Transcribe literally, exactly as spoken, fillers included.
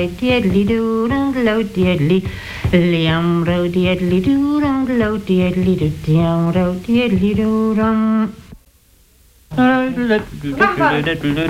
Diddly doo dum low diddly liam ro diddly doo dum low diddly doo diam ro diddly doo dum.